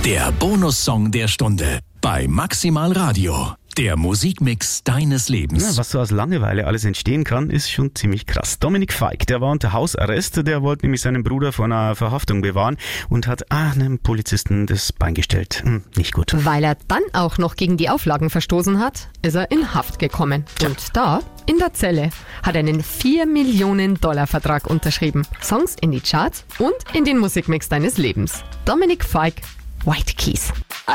Der Bonussong der Stunde bei Maximal Radio. Der Musikmix deines Lebens. Ja, was so aus Langeweile alles entstehen kann, ist schon ziemlich krass. Dominik Feick, der war unter Hausarrest, der wollte nämlich seinen Bruder vor einer Verhaftung bewahren und hat einem Polizisten das Bein gestellt. Nicht gut. Weil er dann auch noch gegen die Auflagen verstoßen hat, ist er in Haft gekommen. Und da, in der Zelle, hat er einen $4 Millionen Vertrag unterschrieben. Songs in die Charts und in den Musikmix deines Lebens. Dominik Feick, White Keys.